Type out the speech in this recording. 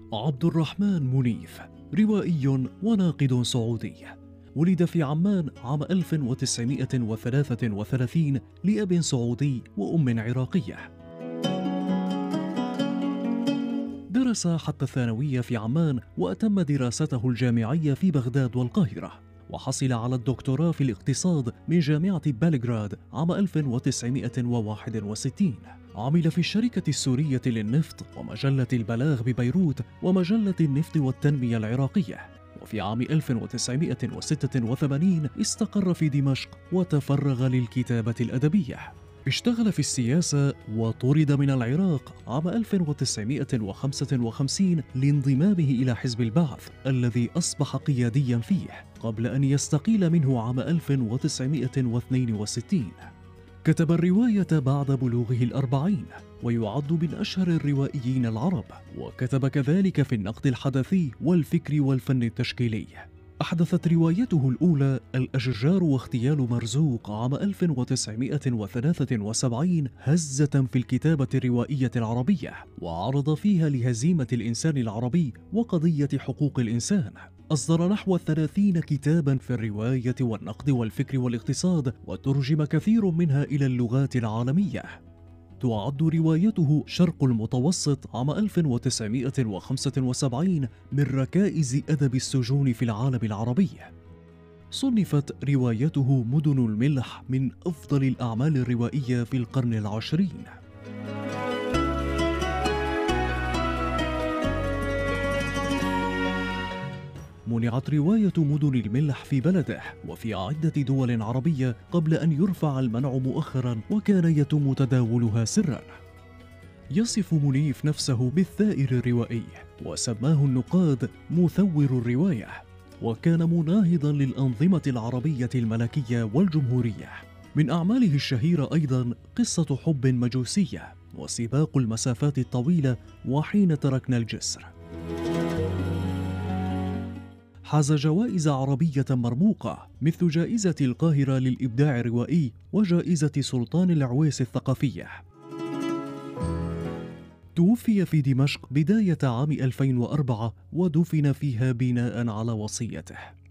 عبد الرحمن منيف روائي وناقد سعودي. ولد في عمان عام 1933 لأب سعودي وأم عراقية. درس حتى الثانوية في عمان وأتم دراسته الجامعية في بغداد والقاهرة، وحصل على الدكتوراه في الاقتصاد من جامعة بلغراد عام 1961. عمل في الشركة السورية للنفط ومجلة البلاغ ببيروت ومجلة النفط والتنمية العراقية. وفي عام 1986 استقر في دمشق وتفرغ للكتابة الأدبية. اشتغل في السياسة وطرد من العراق عام 1955 لانضمامه إلى حزب البعث الذي أصبح قياديا فيه، قبل أن يستقيل منه عام 1962. كتب الرواية بعد بلوغه 40 ويعد من أشهر الروائيين العرب، وكتب كذلك في النقد الحدثي والفكر والفن التشكيلي. أحدثت روايته الأولى الأشجار واغتيال مرزوق عام 1973 هزة في الكتابة الروائية العربية، وعرض فيها لهزيمة الإنسان العربي وقضية حقوق الإنسان. أصدر نحو 30 كتابا في الرواية والنقد والفكر والاقتصاد، وترجم كثير منها إلى اللغات العالمية. تعد روايته شرق المتوسط عام 1975 من ركائز أدب السجون في العالم العربي. صنفت روايته مدن الملح من أفضل الأعمال الروائية في القرن العشرين. منعت رواية مدن الملح في بلده وفي عدة دول عربية قبل أن يرفع المنع مؤخرا، وكان يتم تداولها سرا. يصف منيف نفسه بالثائر الروائي، وسماه النقاد مثور الرواية، وكان مناهضا للأنظمة العربية الملكية والجمهورية. من أعماله الشهيرة أيضا قصة حب مجوسية وسباق المسافات الطويلة وحين تركنا الجسر. حاز جوائز عربية مرموقة مثل جائزة القاهرة للإبداع الروائي وجائزة سلطان العويس الثقافية. توفي في دمشق بداية عام 2004 ودفن فيها بناء على وصيته.